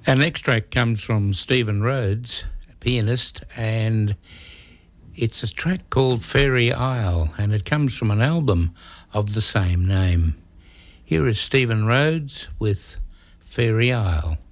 Our next track comes from Stephen Rhodes, a pianist, and it's a track called Fairy Isle, and it comes from an album of the same name. Here is Stephen Rhodes with Fairy Isle.